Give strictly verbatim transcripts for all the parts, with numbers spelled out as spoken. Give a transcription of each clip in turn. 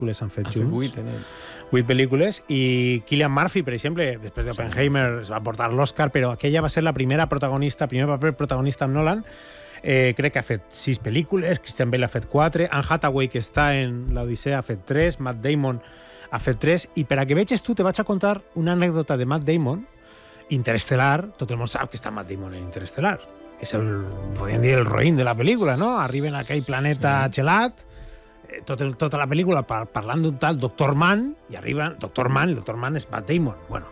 han fet Ha fet junts. vuit, eh? Vuit pel·lícules, i Cillian Murphy, per exemple, després d'Oppenheimer, es va portar l'Oscar, però aquella va ser la primera protagonista, primer paper protagonista amb Nolan. Eh, crec que ha fet sis pel·lícules, Christian Bale ha fet quatre, Anne Hathaway, que està en l'Odissea, ha fet tres, Matt Damon ha fet tres, i per a que veges tu, te vaig a contar una anècdota de Matt Damon, Interestelar. Tot el món sap que està Matt Damon en Interestelar. És el, podríem dir, el roïn de la pel·lícula, no? Arriben a aquell planeta sí. gelat, eh, tot el, tota la pel·lícula par, parlant d'un tal doctor Mann, i arriba doctor Mann, el doctor Mann és Matt Damon. Bueno,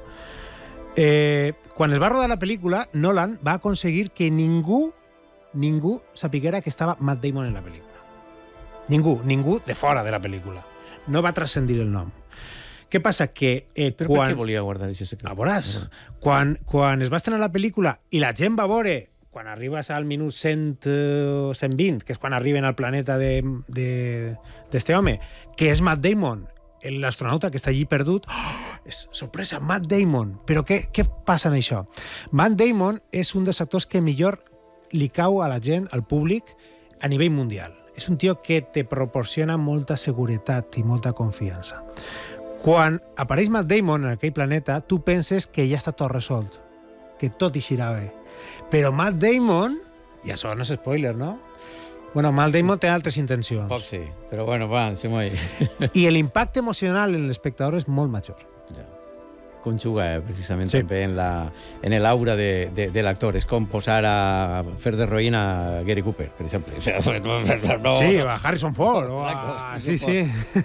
eh, quan es va rodar la pel·lícula, Nolan va aconseguir que ningú ningú sapiguera que estava Matt Damon en la pel·lícula. Ningú, ningú de fora de la pel·lícula. No va transcendir el nom. Què passa? Que eh, Però quan... per què volia guardar aquest secret? A veuràs, quan, quan es va estrenar la pel·lícula i la gent va veure, quan arribes al minut cent, cent vint, que és quan arriben al planeta d'este de, de, home, que és Matt Damon, l'astronauta que està allí perdut, oh, és sorpresa, Matt Damon. Però què, què passa en això? Matt Damon és un dels actors que millor li cau a la gent, al públic, a nivell mundial. És un tio que te proporciona molta seguretat i molta confiança. Quan apareix Matt Damon en aquell planeta, tu penses que ja està tot resolt, que tot eixirà bé. Però Matt Damon, i això no és spoiler, no? Bueno, Matt Damon té altres intencions. Poc sí, però bueno, va, deixem-ho ahí. I l'impacte emocional en l'espectador és molt major. Ja. Conjuga, eh, precisament, sí. també en la, en l'aura de, de, de l'actor. És com posar a fer de roïn a Gary Cooper, per exemple. O sea, no, sí, a Harrison Ford. O a... Sí, sí.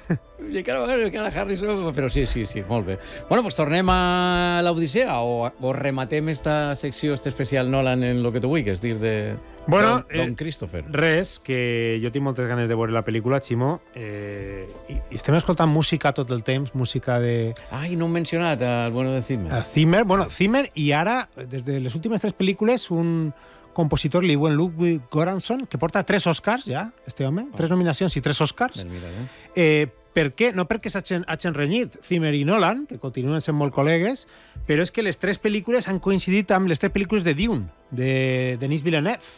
I cada, cada Harrison... Però sí, sí, sí, molt bé. Bueno, doncs tornem a l'Odissea o, o rematem esta secció, este especial Nolan en lo que tu vulguis dir de... Bueno, Don, Don Christopher. Eh, res, que jo tinc moltes ganes de veure la pel·lícula, Ximo, eh, i, i estem escoltant música tot el temps, música de... Ai, no hem mencionat el bueno de Zimmer. El Zimmer, bueno, Zimmer, i ara, des de les últimes tres pel·lícules, un compositor, Lew Ludwig Göransson, que porta tres Oscars, ja, este home, tres nominacions i tres Oscars. Mira, eh? Eh, per què? No perquè s'hagin renyit Zimmer i Nolan, que continuen sent molt col·legues, però és que les tres pel·lícules han coincidit amb les tres pel·lícules de Dune, de Denis Villeneuve.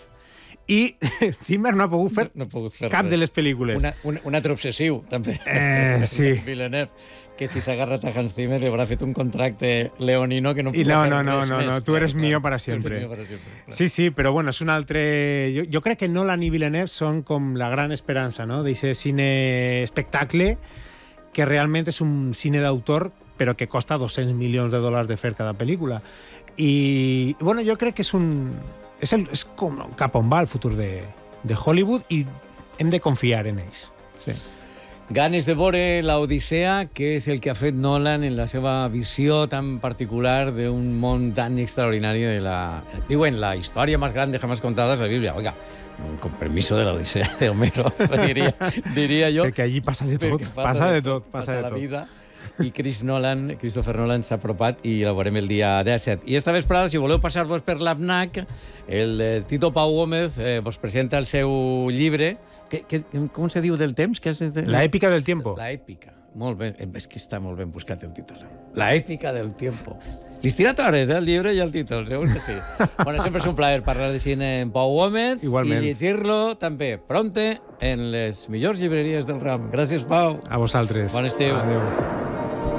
I Zimmer no ha pogut fer, no, no ha pogut fer cap res. de les pel·lícules. Una, un, un altre obsessiu, també. Eh, sí. Villeneuve, que si s'ha agarrat a Hans Zimmer li haurà fet un contracte leonino que no I podrà no, fer no, no, res no, més. no, tu eres clar, mío clar. para siempre. Mío para siempre, clar. Sí, sí, però bueno, és un altre... Jo, jo crec que Nolan i Villeneuve són com la gran esperança, no?, d'aquest cine espectacle que realment és un cine d'autor però que costa dos-cents milions de dòlars de fer cada pel·lícula. I, bueno, jo crec que és un... És, el, és com cap on va el futur de, de Hollywood i hem de confiar en ells. Sí. Ganes de veure l'Odissea, que és el que ha fet Nolan en la seva visió tan particular d'un món tan extraordinari de la... Diuen, la història més gran de jamás contada és la Bíblia. Oiga, con permiso de l'Odissea de Homero, diria, diria jo. Perquè allí passa de tot, passa, passa de tot. Passa, passa de la tot. vida. I Chris Nolan, Christopher Nolan s'ha apropat i la veurem el dia disset. I esta vesprada, si voleu passar-vos per l'APNAC, el eh, Tito Pau Gómez eh, vos presenta el seu llibre. Que, que, com se diu del temps? Que és de... La èpica del tiempo. La èpica. Molt bé. És que està molt ben buscat el títol. La èpica del tiempo. Listiratores, eh, el llibre i el títol, segur que sí. Bueno, sempre és un plaer parlar de cine amb Pau Gómez. Igualment. I llegir-lo també pronte en les millors llibreries del ram. Gràcies, Pau. A vosaltres. Bon estiu. Adéu.